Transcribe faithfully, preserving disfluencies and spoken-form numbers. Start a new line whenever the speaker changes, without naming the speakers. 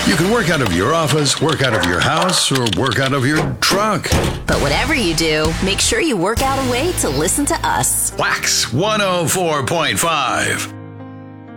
You can work out of your office, work out of your house, or work out of your truck.
But whatever you do, make sure you work out a way to listen to us.
Wax one oh four point five.